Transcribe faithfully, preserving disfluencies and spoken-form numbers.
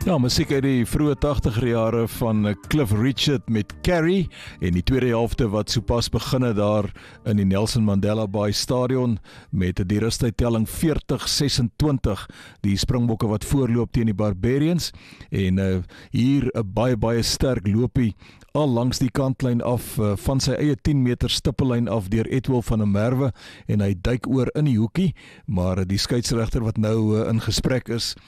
Ja, musiek uit die vroeë tachtiger jare van Cliff Richard met Carrie en die tweede helfte wat sopas begin het daar in die Nelson Mandela Bay Stadion met 'n rustydtelling veertig sesentwintig, die Springbokke wat voorloop teen die Barbarians en uh, hier 'n baie baie sterk loopie al langs die kantlyn af uh, van sy eie tien meter stippellyn af deur Edwil van der Merwe en hy duik oor in die hoekie, maar die skeieregter wat nou uh, in gesprek is